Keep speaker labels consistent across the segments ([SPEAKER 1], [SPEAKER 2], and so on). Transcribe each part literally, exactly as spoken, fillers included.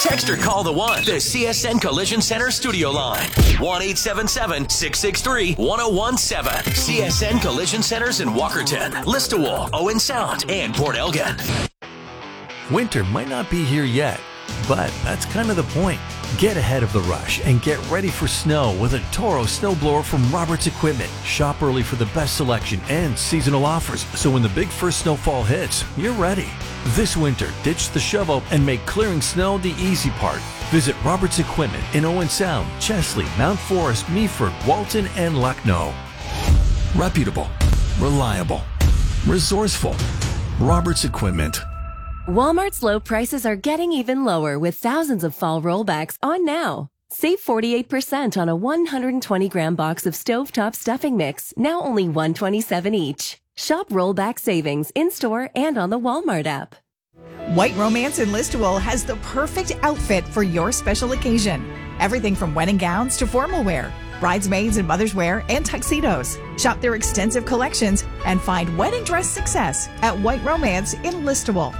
[SPEAKER 1] Text or call the one. The C S N Collision Center studio line. one eight seven seven, six six three, one zero one seven. C S N Collision Centers in Walkerton, Listowel, Owen Sound, and Port Elgin.
[SPEAKER 2] Winter might not be here yet, but that's kind of the point. Get ahead of the rush and get ready for snow with a Toro snowblower from Roberts Equipment. Shop early for the best selection and seasonal offers, so when the big first snowfall hits, you're ready. This winter, ditch the shovel and make clearing snow the easy part. Visit Roberts Equipment in Owen Sound, Chesley, Mount Forest, Meaford, Walton, and Lucknow. Reputable, reliable, resourceful. Roberts Equipment.
[SPEAKER 3] Walmart's low prices are getting even lower with thousands of fall rollbacks on now. Save forty-eight percent on a one hundred twenty gram box of stovetop stuffing mix, now only one dollar and twenty-seven cents each. Shop rollback savings in-store and on the Walmart app.
[SPEAKER 4] White Romance in Listowel has the perfect outfit for your special occasion. Everything from wedding gowns to formal wear, bridesmaids and mother's wear, and tuxedos. Shop their extensive collections and find wedding dress success at White Romance in Listowel.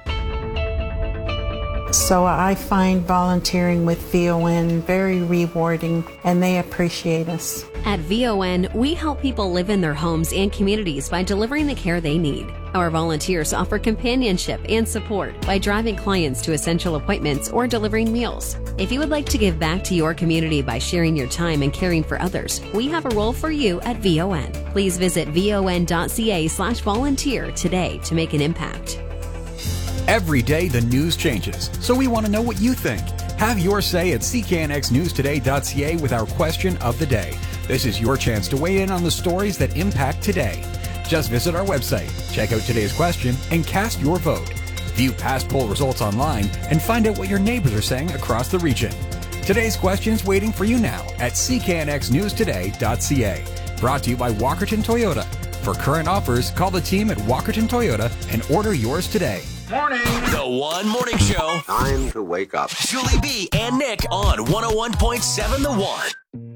[SPEAKER 5] So I find volunteering with V O N very rewarding, and they appreciate us.
[SPEAKER 6] At V O N, we help people live in their homes and communities by delivering the care they need. Our volunteers offer companionship and support by driving clients to essential appointments or delivering meals. If you would like to give back to your community by sharing your time and caring for others, we have a role for you at V O N. Please visit von.ca slash volunteer today to make an impact.
[SPEAKER 7] Every day the news changes, so we want to know what you think. Have your say at c k n x news today dot c a with our question of the day. This is your chance to weigh in on the stories that impact today. Just visit our website, check out today's question, and cast your vote. View past poll results online and find out what your neighbors are saying across the region. Today's question's waiting for you now at c k n x news today dot c a. Brought to you by Walkerton Toyota. For current offers, call the team at Walkerton Toyota and order yours today.
[SPEAKER 1] Morning. The One Morning Show.
[SPEAKER 8] Time to wake up.
[SPEAKER 1] Julie B and Nick on one oh one point seven The One.